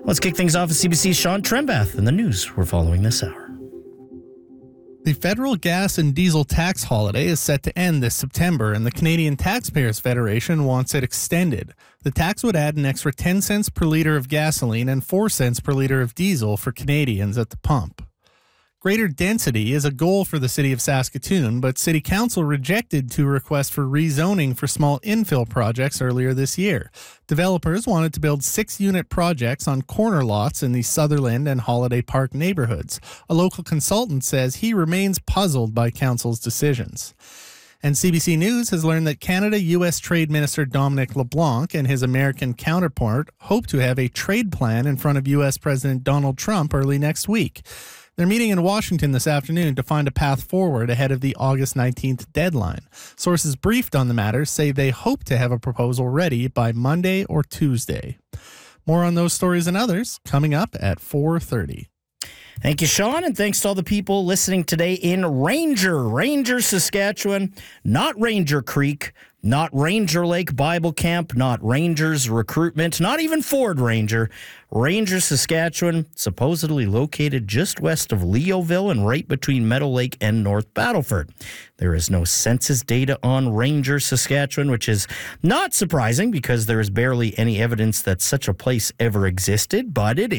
Let's kick things off with CBC's Sean Trembath and the news we're following this hour. The federal gas and diesel tax holiday is set to end this September, and the Canadian Taxpayers Federation wants it extended. The tax would add an extra 10 cents per litre of gasoline and 4 cents per litre of diesel for Canadians at the pump. Greater density is a goal for the City of Saskatoon, but City Council rejected 2 requests for rezoning for small infill projects earlier this year. Developers wanted to build 6-unit projects on corner lots in the Sutherland and Holiday Park neighborhoods. A local consultant says he remains puzzled by Council's decisions. And CBC News has learned that Canada-U.S. Trade Minister Dominic LeBlanc and his American counterpart hope to have a trade plan in front of U.S. President Donald Trump early next week. They're meeting in Washington this afternoon to find a path forward ahead of the August 19th deadline. Sources briefed on the matter say they hope to have a proposal ready by Monday or Tuesday. More on those stories and others coming up at 4:30. Thank you, Sean, and thanks to all the people listening today in Ranger, Saskatchewan, not Ranger Creek, not Ranger Lake Bible Camp, not Rangers Recruitment, not even Ford Ranger. Ranger, Saskatchewan, supposedly located just west of Leoville and right between Meadow Lake and North Battleford. There is no census data on Ranger, Saskatchewan, which is not surprising because there is barely any evidence that such a place ever existed, but it